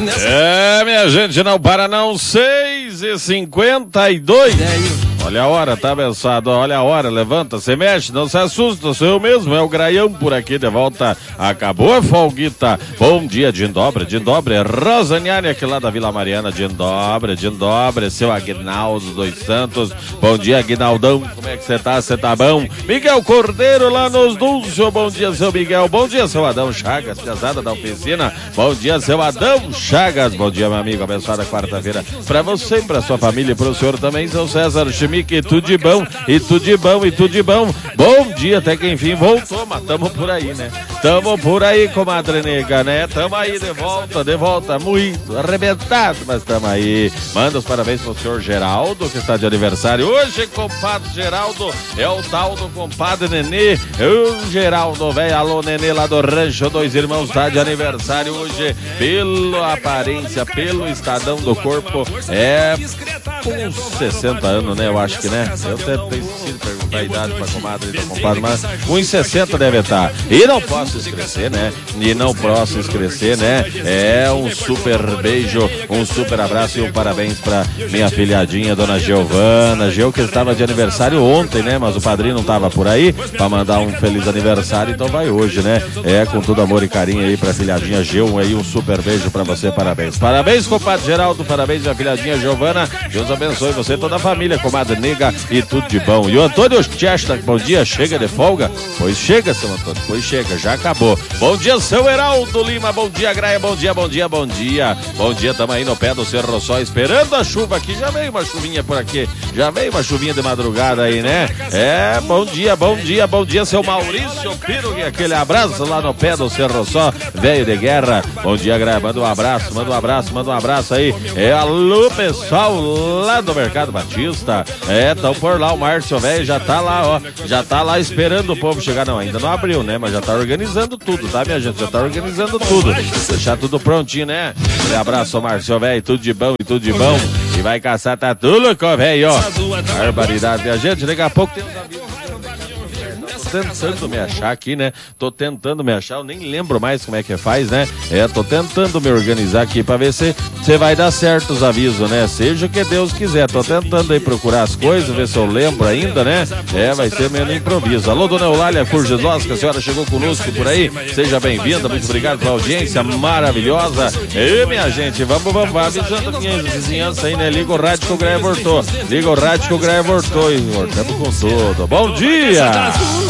Minha gente, não para não, 6h52. Olha a hora, tá, abençoado? Olha a hora, levanta, se mexe, não se assusta, sou eu mesmo, é o Graião por aqui, de volta, acabou a folguita. Bom dia, Dindobre, Rosaniane aqui lá da Vila Mariana, Dindobre, seu Aguinaldo dos Santos, bom dia, Aguinaldão, como é que você tá? Você tá bom? Miguel Cordeiro lá nos Dulce, bom dia, seu Miguel, bom dia, seu Adão Chagas, pesada da oficina, bom dia, seu Adão Chagas, bom dia, meu amigo, abençoada quarta-feira, pra você, pra sua família e pro senhor também, seu César Schmidt, e tudo de bom, e tudo de bom, e tudo de bom. Bom dia, até que enfim voltou, mas tamo por aí, né? Tamo por aí, comadre nega, né? Tamo aí de volta, muito arrebentado, mas tamo aí. Manda os parabéns pro senhor Geraldo, que está de aniversário hoje, compadre Geraldo, é o tal do compadre Nenê, o Geraldo, velho, alô Nenê lá do Rancho Dois Irmãos, está de aniversário hoje, pela aparência, pelo estadão do corpo, é uns 60 anos, né? Eu acho que, né? Eu até tenho esquecido de perguntar a idade pra comadre e do compadre, mas uns 60 deve estar. E não posso esquecer, né? É um super beijo, um super abraço e um parabéns pra minha filhadinha, dona Giovana. Que estava de aniversário ontem, né? Mas o padrinho não tava por aí pra mandar um feliz aniversário, então vai hoje, né? Com todo amor e carinho aí pra filhadinha Geu, aí um super beijo pra você, parabéns. Parabéns, compadre Geraldo, parabéns minha filhadinha Giovana. Deus abençoe você e toda a família, comadre nega, e tudo de bom. E o Antônio Chesta, bom dia, chega de folga? Pois chega, seu Antônio, pois chega, já acabou. Bom dia, seu Heraldo Lima, bom dia, Graia, bom dia. Bom dia, tamo aí no pé do Cerro Só, esperando a chuva aqui, já veio uma chuvinha por aqui, de madrugada aí, né? Bom dia, seu Maurício Pirugui, aquele abraço lá no pé do Cerro Só, velho de guerra. Bom dia, Graia, manda um abraço aí. Alô, pessoal lá do Mercado Batista, tão por lá, o Márcio, velho, já tá lá esperando o povo chegar, não, ainda não abriu, né, mas já tá organizando tudo, tá, minha gente, deixar tudo prontinho, né, abraço, Márcio, velho, tudo de bom, e vai caçar, tá tudo com velho, ó, barbaridade, minha gente, daqui a pouco tem uns amigos. Tentando me achar aqui, né? Tô tentando me achar, eu nem lembro mais como é que faz, né? Tô tentando me organizar aqui pra ver se vai dar certo os avisos, né? Seja o que Deus quiser, tô tentando aí procurar as coisas, ver se eu lembro ainda, né? Vai ser meio no improviso. Alô, dona Eulália Furgesosca, a senhora chegou conosco por aí, seja bem-vinda, muito obrigado pela audiência maravilhosa. E minha gente, vamos avisando a minha vizinhança aí, né? Liga o rádio que o Graia voltou, e voltamos com tudo. Bom dia!